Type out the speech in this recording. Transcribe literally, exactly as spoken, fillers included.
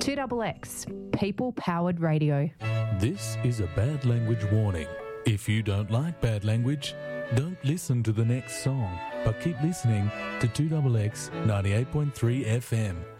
two X X, people-powered radio. This is a bad language warning. If you don't like bad language, don't listen to the next song, but keep listening to two X X ninety-eight point three F M.